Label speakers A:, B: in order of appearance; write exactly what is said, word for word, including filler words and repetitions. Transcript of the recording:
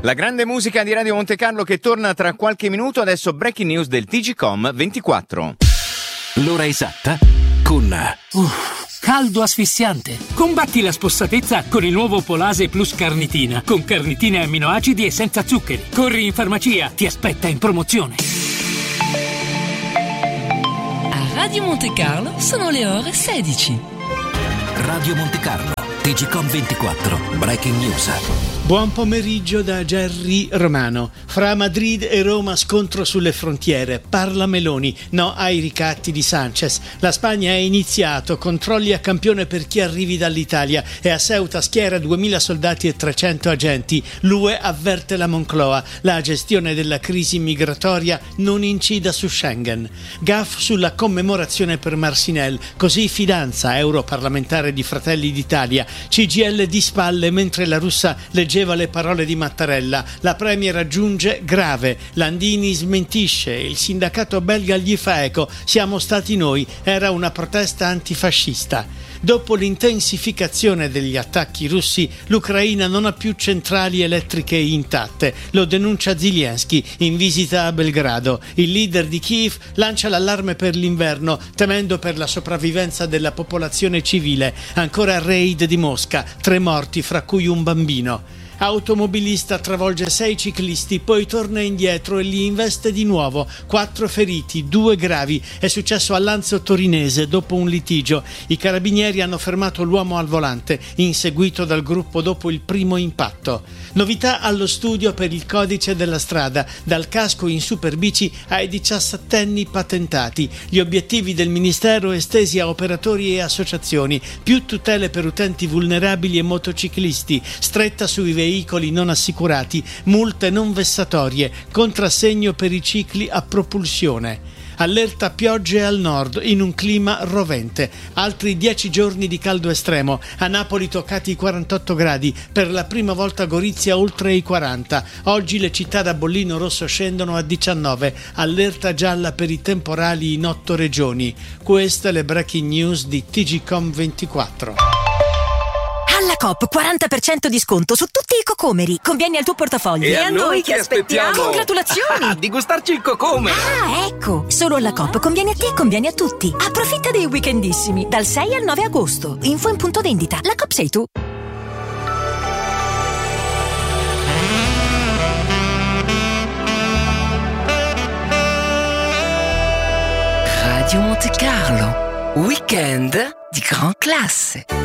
A: La grande musica di Radio Monte Carlo che torna tra qualche minuto, adesso breaking news del T G Com ventiquattro.
B: L'ora esatta con...
C: Uff, caldo asfissiante. Combatti la spossatezza con il nuovo Polase Plus Carnitina, con carnitina e amminoacidi e senza zuccheri. Corri in farmacia, ti aspetta in promozione.
D: A Radio Monte Carlo sono le ore sedici.
B: Radio Monte Carlo, T G Com ventiquattro, breaking news.
E: Buon pomeriggio da Gerry Romano. Fra Madrid e Roma scontro sulle frontiere. Parla Meloni, no ai ricatti di Sanchez. La Spagna ha iniziato controlli a campione per chi arrivi dall'Italia e a Ceuta schiera duemila soldati e trecento agenti. L'U E avverte la Moncloa. La gestione della crisi migratoria non incida su Schengen. Gaff sulla commemorazione per Marcinelle. Così Fidanza, europarlamentare di Fratelli d'Italia. C G I L di spalle mentre la russa leggeva le parole di Mattarella. La premier aggiunge grave. Landini smentisce. Il sindacato belga gli fa eco. Siamo stati noi. Era una protesta antifascista. Dopo l'intensificazione degli attacchi russi, l'Ucraina non ha più centrali elettriche intatte. Lo denuncia Zelensky in visita a Belgrado. Il leader di Kiev lancia l'allarme per l'inverno, temendo per la sopravvivenza della popolazione civile. Ancora raid di Mosca, tre morti, fra cui un bambino. Automobilista travolge sei ciclisti, poi torna indietro e li investe di nuovo. Quattro feriti, due gravi. È successo a Lanzo Torinese dopo un litigio. I carabinieri hanno fermato l'uomo al volante, inseguito dal gruppo dopo il primo impatto. Novità allo studio per il codice della strada, dal casco in superbici ai diciassettenni patentati. Gli obiettivi del Ministero estesi a operatori e associazioni, più tutele per utenti vulnerabili e motociclisti, stretta sui veicoli non assicurati, multe non vessatorie, contrassegno per i cicli a propulsione. Allerta piogge al nord in un clima rovente. Altri dieci giorni di caldo estremo. A Napoli toccati i quarantotto gradi. Per la prima volta Gorizia oltre i quaranta. Oggi le città da bollino rosso scendono a diciannove. Allerta gialla per i temporali in otto regioni. Queste le breaking news di T G Com ventiquattro.
F: Alla Coop quaranta per cento di sconto su tutti i cocomeri. Conviene al tuo portafoglio.
G: E, e a noi che aspettiamo?
F: Congratulazioni!
G: Ah, di gustarci il cocome!
F: Ah, ecco! Solo alla Coop conviene a te e conviene a tutti. Approfitta dei weekendissimi dal sei al nove agosto. Info in punto vendita. La Coop sei tu.
D: Radio Monte Carlo, weekend di gran classe.